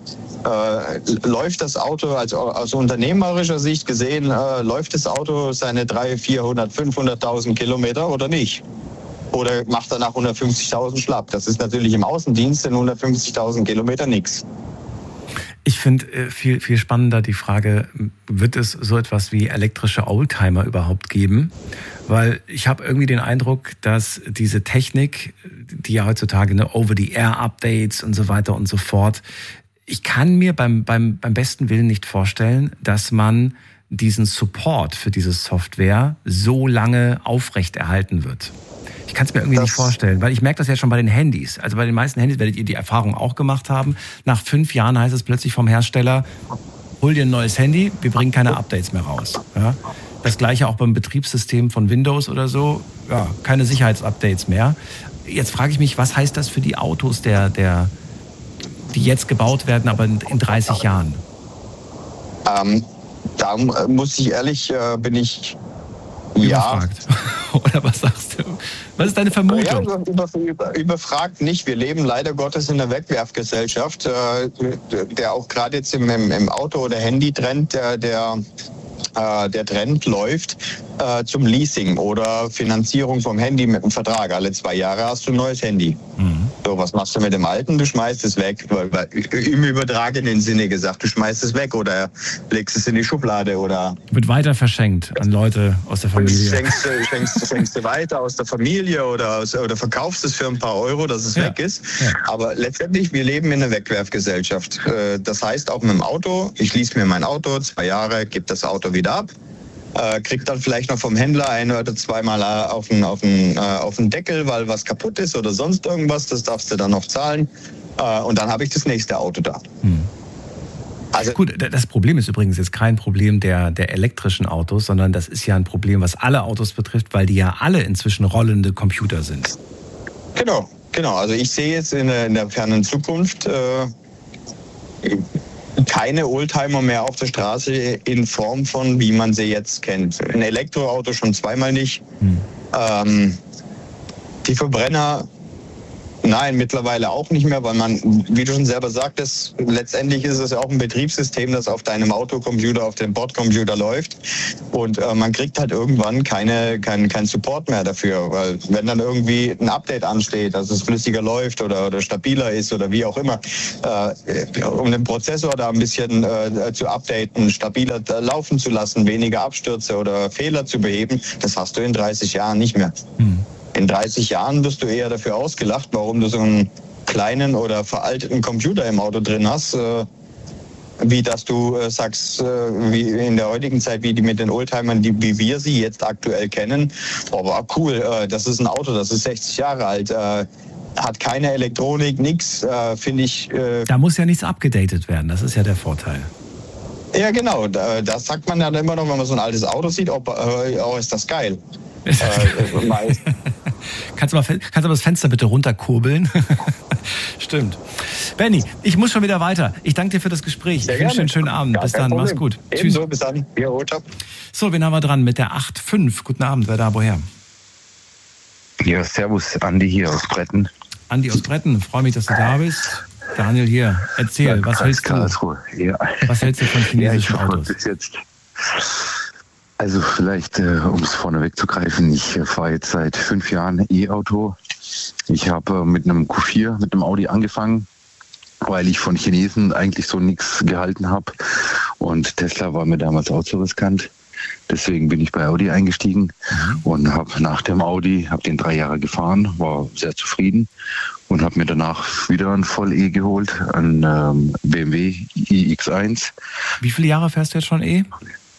Läuft das Auto, also aus unternehmerischer Sicht gesehen, läuft das Auto seine 300.000, 400.000, 500.000 Kilometer oder nicht? Oder macht er nach 150.000 schlapp? Das ist natürlich im Außendienst in 150.000 Kilometer nichts. Ich finde viel spannender die Frage, wird es so etwas wie elektrische Oldtimer überhaupt geben? Weil ich habe irgendwie den Eindruck, dass diese Technik, die ja heutzutage Over-the-Air-Updates und so weiter und so fort, ich kann mir beim besten Willen nicht vorstellen, dass man diesen Support für diese Software so lange aufrechterhalten wird. Ich kann es mir irgendwie nicht vorstellen, weil ich merke das ja schon bei den Handys. Also bei den meisten Handys werdet ihr die Erfahrung auch gemacht haben. Nach 5 Jahren heißt es plötzlich vom Hersteller, hol dir ein neues Handy, wir bringen keine Updates mehr raus. Ja? Das gleiche auch beim Betriebssystem von Windows oder so, ja, keine Sicherheitsupdates mehr. Jetzt frage ich mich, was heißt das für die Autos, die jetzt gebaut werden, aber in 30 Jahren? Da muss ich ehrlich, bin ich überfragt. Oder was sagst du? Was ist deine Vermutung? Ja, überfragt nicht. Wir leben leider Gottes in einer Wegwerfgesellschaft, der auch gerade jetzt im Auto- oder Handy-Trend, der Trend läuft zum Leasing oder Finanzierung vom Handy mit einem Vertrag. Alle 2 Jahre hast du ein neues Handy. So, was machst du mit dem alten? Du schmeißt es weg. Im übertragenen Sinne gesagt, du schmeißt es weg oder legst es in die Schublade oder... Wird weiter verschenkt an Leute aus der Familie. Schenkst du weiter aus der Familie oder verkaufst es für ein paar Euro, dass es weg ist. Ja. Aber letztendlich, wir leben in einer Wegwerfgesellschaft. Das heißt, auch mit dem Auto, ich lease mir mein Auto, 2 Jahre, gebe das Auto wieder ab. Kriegt dann vielleicht noch vom Händler 1 oder 2 Mal auf den Deckel, weil was kaputt ist oder sonst irgendwas. Das darfst du dann noch zahlen. Und dann habe ich das nächste Auto da. Also gut, das Problem ist übrigens jetzt kein Problem der elektrischen Autos, sondern das ist ja ein Problem, was alle Autos betrifft, weil die ja alle inzwischen rollende Computer sind. Genau. Also ich sehe jetzt in der fernen Zukunft keine Oldtimer mehr auf der Straße in Form von, wie man sie jetzt kennt. Ein Elektroauto schon zweimal nicht. Die Verbrenner Nein, mittlerweile auch nicht mehr, weil man, wie du schon selber sagtest, letztendlich ist es ja auch ein Betriebssystem, das auf deinem Autocomputer, auf dem Bordcomputer läuft. Und man kriegt halt irgendwann kein Support mehr dafür, weil wenn dann irgendwie ein Update ansteht, dass es flüssiger läuft oder stabiler ist oder wie auch immer, um den Prozessor da ein bisschen zu updaten, stabiler laufen zu lassen, weniger Abstürze oder Fehler zu beheben, das hast du in 30 Jahren nicht mehr. In 30 Jahren wirst du eher dafür ausgelacht, warum du so einen kleinen oder veralteten Computer im Auto drin hast, wie dass du sagst, wie in der heutigen Zeit, wie die mit den Oldtimern, wie wir sie jetzt aktuell kennen. Aber cool, das ist ein Auto, das ist 60 Jahre alt, hat keine Elektronik, nix, finde ich. Da muss ja nichts abgedatet werden, das ist ja der Vorteil. Ja, genau, das sagt man ja immer noch, wenn man so ein altes Auto sieht, ist das geil. Kannst du das Fenster bitte runterkurbeln? Stimmt. Benny, ich muss schon wieder weiter. Ich danke dir für das Gespräch. Ich wünsche dir einen schönen Abend. Bis dann, mach's gut. Ebenso, bis dann. Ja, ciao. So, wen haben wir dran mit der 8.5? Guten Abend, wer da, woher? Ja, servus, Andi hier aus Bretten. Andi aus Bretten, freue mich, dass du da bist. Daniel hier, erzähl, was hältst du? Ja. Was hältst du von chinesischen Autos? Bis jetzt. Also vielleicht, um es vorne wegzugreifen, ich fahre jetzt seit 5 Jahren E-Auto. Ich habe mit einem Q4, mit einem Audi angefangen, weil ich von Chinesen eigentlich so nichts gehalten habe. Und Tesla war mir damals auch zu riskant. Deswegen bin ich bei Audi eingestiegen und habe nach dem Audi, habe den 3 Jahre gefahren, war sehr zufrieden und habe mir danach wieder ein Voll-E geholt, ein BMW iX1. Wie viele Jahre fährst du jetzt schon E?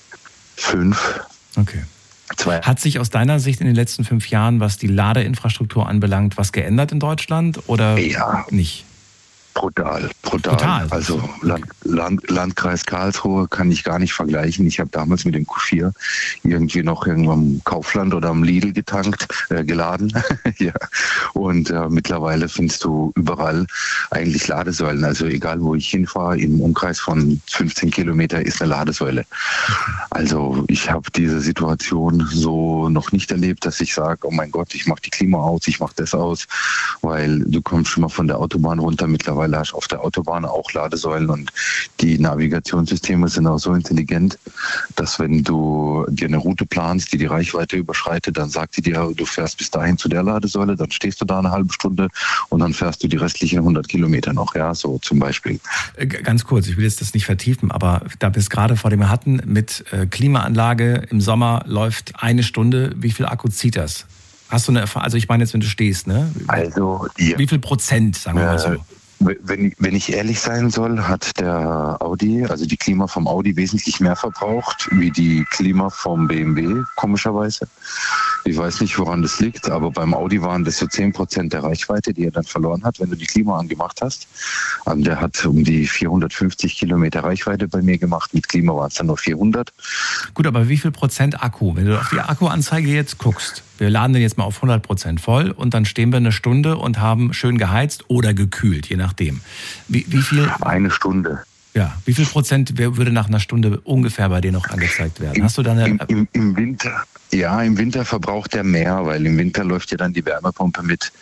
5. Okay. 2. Hat sich aus deiner Sicht in den letzten 5 Jahren, was die Ladeinfrastruktur anbelangt, was geändert in Deutschland oder nicht? Brutal. Also Landkreis Karlsruhe kann ich gar nicht vergleichen. Ich habe damals mit dem Q4 irgendwie noch irgendwo am Kaufland oder am Lidl geladen. Ja. Und mittlerweile findest du überall eigentlich Ladesäulen. Also egal, wo ich hinfahre, im Umkreis von 15 Kilometer ist eine Ladesäule. Also ich habe diese Situation so noch nicht erlebt, dass ich sage, oh mein Gott, ich mache die Klima aus, ich mache das aus, weil du kommst schon mal von der Autobahn runter. Mittlerweile hast du auf der Autobahn auch Ladesäulen und die Navigationssysteme sind auch so intelligent, dass wenn du dir eine Route planst, die die Reichweite überschreitet, dann sagt sie dir, du fährst bis dahin zu der Ladesäule, dann stehst du da eine halbe Stunde und dann fährst du die restlichen 100 Kilometer noch, ja, so zum Beispiel. Ganz kurz, ich will jetzt das nicht vertiefen, aber da bist gerade vor dem wir hatten, mit Klimaanlage im Sommer läuft 1 Stunde, wie viel Akku zieht das? Hast du eine Erfahrung, also ich meine jetzt, wenn du stehst, ne? Also, ja. Wie viel Prozent, sagen wir mal so? Wenn ich ehrlich sein soll, hat der Audi, also die Klima vom Audi wesentlich mehr verbraucht wie die Klima vom BMW, komischerweise. Ich weiß nicht, woran das liegt, aber beim Audi waren das so 10% der Reichweite, die er dann verloren hat, wenn du die Klima angemacht hast. Und der hat um die 450 Kilometer Reichweite bei mir gemacht, mit Klima waren es dann nur 400. Gut, aber wie viel Prozent Akku? Wenn du auf die Akkuanzeige jetzt guckst, wir laden den jetzt mal auf 100% voll und dann stehen wir 1 Stunde und haben schön geheizt oder gekühlt, je nachdem. Wie viel? 1 Stunde. Ja, wie viel Prozent würde nach 1 Stunde ungefähr bei dir noch angezeigt werden? Hast du da eine... Im Winter, ja, im Winter verbraucht er mehr, weil im Winter läuft ja dann die Wärmepumpe mit,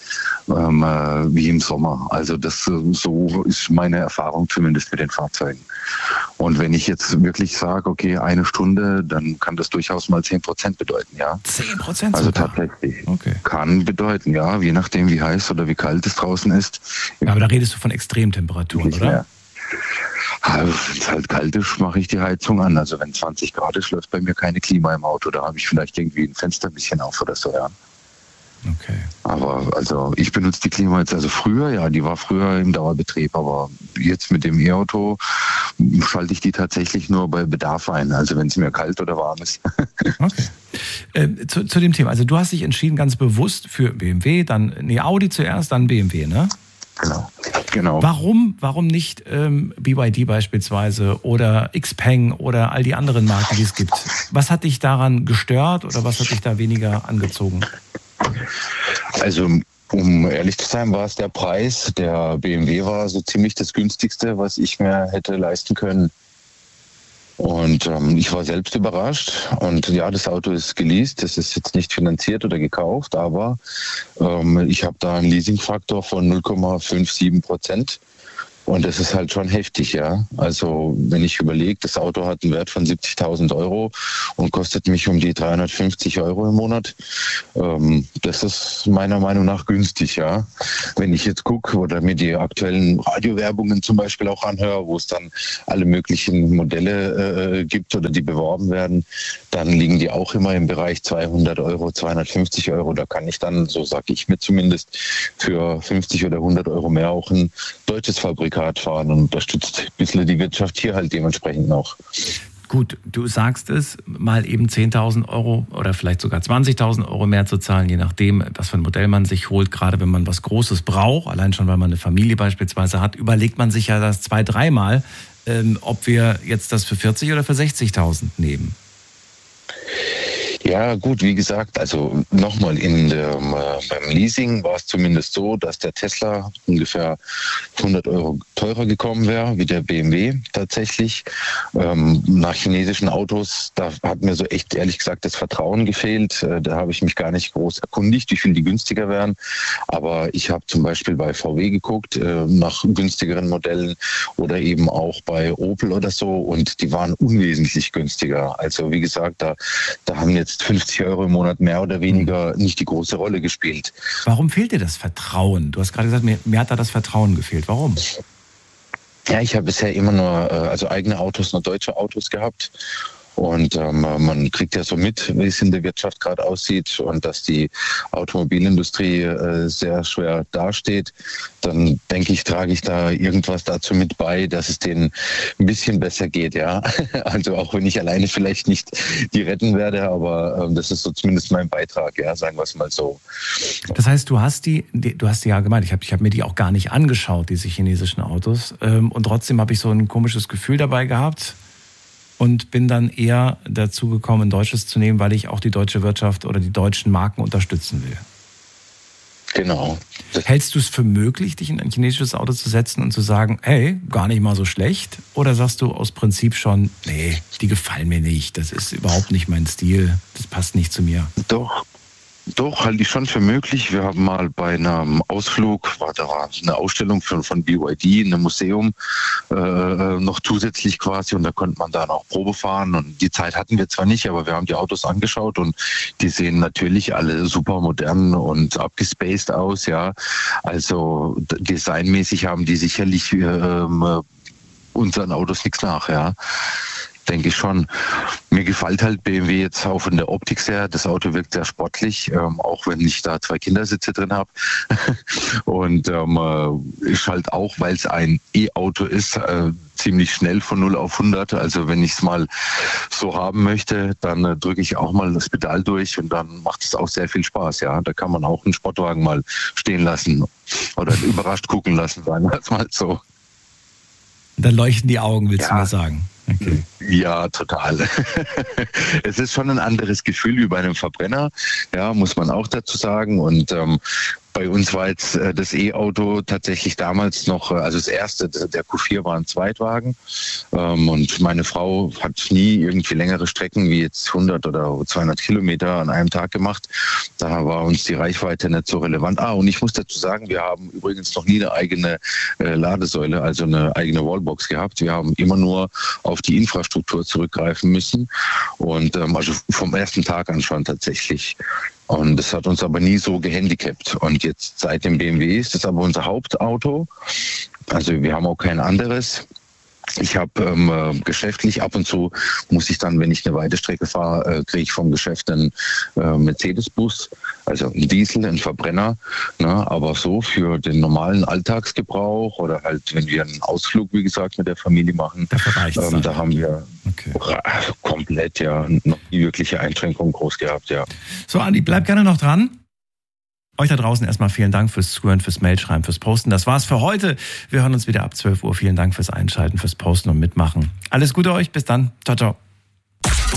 wie im Sommer. Also so ist meine Erfahrung zumindest mit den Fahrzeugen. Und wenn ich jetzt wirklich sage, okay, 1 Stunde, dann kann das durchaus mal 10% bedeuten, ja. 10%? Also tatsächlich. Okay. Kann bedeuten, ja, je nachdem wie heiß oder wie kalt es draußen ist. Ja, aber da redest du von Extremtemperaturen, oder? Ja. Wenn es halt kalt ist, mache ich die Heizung an. Also wenn 20 Grad ist, läuft bei mir keine Klima im Auto. Da habe ich vielleicht irgendwie ein Fenster ein bisschen auf oder so, ja. Okay. Aber also ich benutze die Klima jetzt, also früher, ja, die war früher im Dauerbetrieb, aber jetzt mit dem E-Auto schalte ich die tatsächlich nur bei Bedarf ein, also wenn es mir kalt oder warm ist. Okay. Zu dem Thema, also du hast dich entschieden ganz bewusst für BMW, dann Audi zuerst, dann BMW, ne? Genau. Warum nicht BYD beispielsweise oder Xpeng oder all die anderen Marken, die es gibt? Was hat dich daran gestört oder was hat dich da weniger angezogen? Also um ehrlich zu sein, war es der Preis. Der BMW war so ziemlich das günstigste, was ich mir hätte leisten können. Und ich war selbst überrascht. Und ja, das Auto ist geleast, das ist jetzt nicht finanziert oder gekauft, aber ich habe da einen Leasingfaktor von 0,57%. Und das ist halt schon heftig, ja. Also wenn ich überlege, das Auto hat einen Wert von 70.000 Euro und kostet mich um die 350 Euro im Monat. Das ist meiner Meinung nach günstig, ja. Wenn ich jetzt gucke oder mir die aktuellen Radiowerbungen zum Beispiel auch anhöre, wo es dann alle möglichen Modelle gibt oder die beworben werden, dann liegen die auch immer im Bereich 200 Euro, 250 Euro. Da kann ich dann, so sage ich mir zumindest, für 50 oder 100 Euro mehr auch ein deutsches Fabrikat fahren und unterstützt ein bisschen die Wirtschaft hier halt dementsprechend noch. Gut, du sagst es, mal eben 10.000 Euro oder vielleicht sogar 20.000 Euro mehr zu zahlen, je nachdem, was für ein Modell man sich holt. Gerade wenn man was Großes braucht, allein schon, weil man eine Familie beispielsweise hat, überlegt man sich ja das 2-3 Mal, ob wir jetzt das für 40 oder für 60.000 nehmen. Ja, gut, wie gesagt, also nochmal, beim Leasing war es zumindest so, dass der Tesla ungefähr 100 Euro teurer gekommen wäre, wie der BMW tatsächlich. Nach chinesischen Autos, da hat mir so echt ehrlich gesagt das Vertrauen gefehlt. Da habe ich mich gar nicht groß erkundigt, wie viel die günstiger wären. Aber ich habe zum Beispiel bei VW geguckt, nach günstigeren Modellen oder eben auch bei Opel oder so, und die waren unwesentlich günstiger. Also wie gesagt, da haben jetzt 50 Euro im Monat mehr oder weniger nicht die große Rolle gespielt. Warum fehlt dir das Vertrauen? Du hast gerade gesagt, mir hat da das Vertrauen gefehlt. Warum? Ja, ich habe bisher immer nur eigene Autos, nur deutsche Autos gehabt. Und man kriegt ja so mit, wie es in der Wirtschaft gerade aussieht und dass die Automobilindustrie sehr schwer dasteht. Dann denke ich, trage ich da irgendwas dazu mit bei, dass es denen ein bisschen besser geht, ja. Also auch wenn ich alleine vielleicht nicht die retten werde, aber das ist so zumindest mein Beitrag, ja, sagen wir es mal so. Das heißt, du hast die ja gemeint, ich hab mir die auch gar nicht angeschaut, diese chinesischen Autos. Und trotzdem habe ich so ein komisches Gefühl dabei gehabt. Und bin dann eher dazu gekommen, ein deutsches zu nehmen, weil ich auch die deutsche Wirtschaft oder die deutschen Marken unterstützen will. Genau. Hältst du es für möglich, dich in ein chinesisches Auto zu setzen und zu sagen, hey, gar nicht mal so schlecht? Oder sagst du aus Prinzip schon, nee, die gefallen mir nicht, das ist überhaupt nicht mein Stil, das passt nicht zu mir? Doch, halte ich schon für möglich. Wir haben mal bei einem Ausflug, da war eine Ausstellung von BYD in einem Museum noch zusätzlich quasi, und da konnte man dann auch Probe fahren, und die Zeit hatten wir zwar nicht, aber wir haben die Autos angeschaut und die sehen natürlich alle super modern und abgespaced aus, ja. Also designmäßig haben die sicherlich unseren Autos nichts nach, ja. Denke ich schon. Mir gefällt halt BMW jetzt auch von der Optik sehr. Das Auto wirkt sehr sportlich, auch wenn ich da 2 Kindersitze drin habe. Und ist halt auch, weil es ein E-Auto ist, ziemlich schnell von 0 auf 100. Also wenn ich es mal so haben möchte, dann drücke ich auch mal das Pedal durch und dann macht es auch sehr viel Spaß. Ja, da kann man auch einen Sportwagen mal stehen lassen oder überrascht gucken lassen, sagen wir es mal so. Da leuchten die Augen, willst du mal sagen? Okay. Ja, total. Es ist schon ein anderes Gefühl wie bei einem Verbrenner, ja, muss man auch dazu sagen. Und bei uns war jetzt das E-Auto tatsächlich damals noch, also das erste, der Q4 war ein Zweitwagen. Und meine Frau hat nie irgendwie längere Strecken wie jetzt 100 oder 200 Kilometer an einem Tag gemacht. Da war uns die Reichweite nicht so relevant. Und ich muss dazu sagen, wir haben übrigens noch nie eine eigene Ladesäule, also eine eigene Wallbox gehabt. Wir haben immer nur auf die Infrastruktur zurückgreifen müssen. Und also vom ersten Tag an schon tatsächlich. Und das hat uns aber nie so gehandicapt. Und jetzt seit dem BMW ist das aber unser Hauptauto. Also wir haben auch kein anderes. Ich habe geschäftlich ab und zu, muss ich dann, wenn ich eine weite Strecke fahre, kriege ich vom Geschäft einen Mercedes-Bus, also einen Diesel, einen Verbrenner. Ne? Aber so für den normalen Alltagsgebrauch oder halt, wenn wir einen Ausflug, wie gesagt, mit der Familie machen, da haben wir komplett ja noch nie wirkliche Einschränkungen groß gehabt. Ja. So, Andi, bleib gerne noch dran. Euch da draußen erstmal vielen Dank fürs Zuhören, fürs Mailschreiben, fürs Posten. Das war's für heute. Wir hören uns wieder ab 12 Uhr. Vielen Dank fürs Einschalten, fürs Posten und Mitmachen. Alles Gute euch. Bis dann. Ciao, ciao.